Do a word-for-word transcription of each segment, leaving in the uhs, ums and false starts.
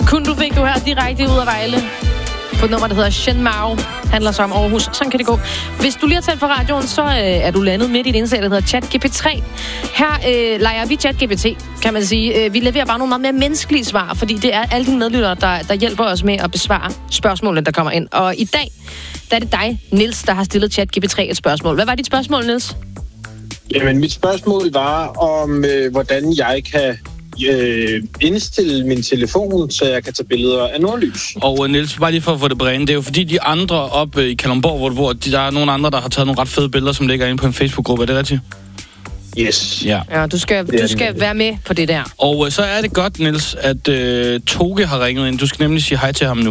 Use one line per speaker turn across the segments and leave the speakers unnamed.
Kun du fik du her direkte ud af Vejle på et nummer, der hedder Shen Mao. Handler så om Aarhus. Sådan kan det gå. Hvis du lige har talt for radioen, så øh, er du landet midt i et indslag, der hedder ChatGPT tre. Her øh, leger vi ChatGPT, kan man sige. Øh, vi leverer bare nogle meget mere menneskelige svar, fordi det er alle dine medlyttere, der, der hjælper os med at besvare spørgsmålene, der kommer ind. Og i dag, der er det dig, Niels, der har stillet ChatGPT tre et spørgsmål. Hvad var dit spørgsmål, Niels?
Jamen, mit spørgsmål var om, øh, hvordan jeg kan øh, indstille min telefon, så jeg kan tage billeder af nordlys.
Og uh, Niels, bare lige for at få det på rene, det er jo fordi de andre oppe i Kalundborg, hvor du bor, de, der er nogle andre, der har taget nogle ret fede billeder, som ligger inde på en Facebook-gruppe. Er det rigtigt?
Yes.
Ja.
Ja, du skal, du skal være med på det der.
Og uh, så er det godt, Niels, at uh, Toge har ringet ind. Du skal nemlig sige hej til ham nu.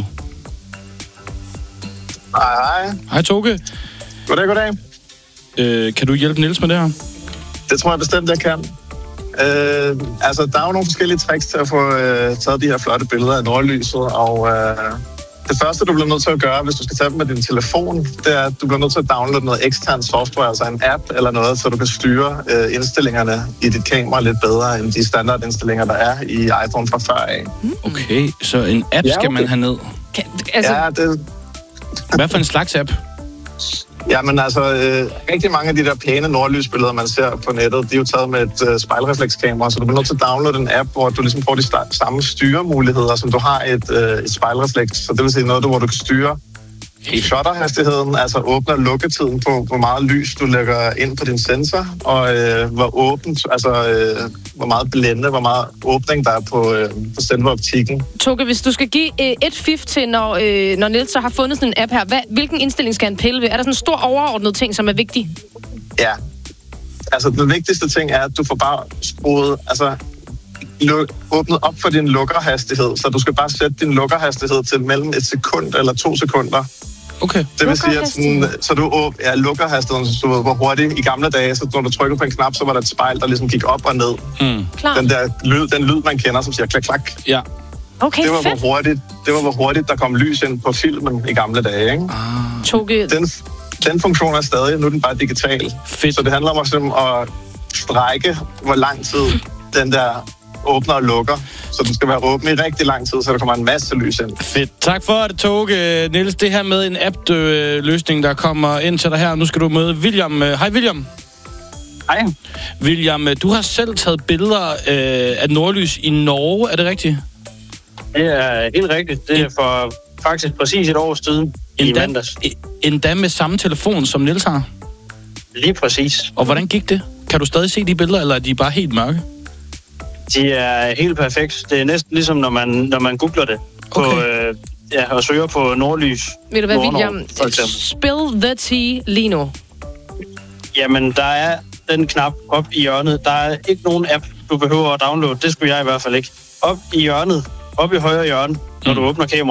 Hej, hej.
Hej, Toge.
Goddag, goddag.
Uh, kan du hjælpe Niels med det her?
Det tror jeg bestemt, jeg kan. Øh, altså, der er jo nogle forskellige tricks til at få øh, taget de her flotte billeder af nordlyset, og øh, det første, du bliver nødt til at gøre, hvis du skal tage dem med din telefon, det er, at du bliver nødt til at downloade noget ekstern software, altså en app eller noget, så du kan styre øh, indstillingerne i dit kamera lidt bedre, end de standardindstillinger, der er i iPhone fra før af.
Okay, så en app
Ja,
skal
okay.
man have ned.
Kan, altså,
Ja, det...
Hvad for en slags app?
Jamen altså, øh, rigtig mange af de der pæne nordlysbilleder, man ser på nettet, de er jo taget med et øh, spejlreflekskamera, så du bliver nødt til at downloade en app, hvor du ligesom får de sta- samme styremuligheder, som du har et, øh, et spejlrefleks. Så det vil sige noget, hvor du kan styre shutterhastigheden, altså åbne- og lukketiden på, hvor meget lys du lægger ind på din sensor, og øh, hvor åbent, altså øh, hvor meget blænde, hvor meget åbning der er på, øh, på selve optikken.
Toge, hvis du skal give øh, et fif til, når, øh, når Niels så har fundet sådan en app her, hvad, hvilken indstilling skal han pille ved? Er der sådan en stor overordnet ting, som er vigtig?
Ja, altså den vigtigste ting er, at du får bare skruet, altså luk, åbnet op for din lukkerhastighed, så du skal bare sætte din lukkerhastighed til mellem et sekund eller to sekunder.
Okay.
Det vil sige, at sådan, så du åb- ja, lukker hastigheden, så du ved, hvor hurtigt i gamle dage, så når du trykker på en knap, så var der et spejl, der ligesom gik op og ned.
Mm.
Klar.
Den der lyd, den lyd, man kender, som siger klak, klak.
Ja.
Okay,
Det var,
fedt.
hvor hurtigt, det var, hvor hurtigt der kom lys ind på filmen i gamle dage, ikke?
Ah,
Toge,
Den, den funktion er stadig, nu er den bare digital.
fedt.
Så det handler om at, at strække, hvor lang tid den der åbner og lukker. Så den skal være åben i rigtig lang tid, så der kommer en masse lys ind.
Fedt. Tak for det, Toge. Niels, det her med en app-løsning, der kommer ind til dig her. Nu skal du møde William. Hej, William.
Hej.
William, du har selv taget billeder øh, af nordlys i Norge. Er det rigtigt?
Det er helt rigtigt. Det er for faktisk præcis et år siden i
Endda,
mandags.
endda med samme telefon, som Niels har.
Lige præcis.
Og hvordan gik det? Kan du stadig se de billeder, eller er de bare helt mørke?
De er helt perfekt. Det er næsten ligesom, når man, når man googler det på,
Okay.
øh, ja, og søger på nordlys.
ved du hvad,
Nordnorge,
William?
for eksempel.
Spill the tea lige nu.
Jamen, der er den knap op i hjørnet. Der er ikke nogen app, du behøver at downloade. Det skulle jeg i hvert fald ikke. Op i hjørnet, op i højre hjørne, når
Mm.
du åbner kameraet.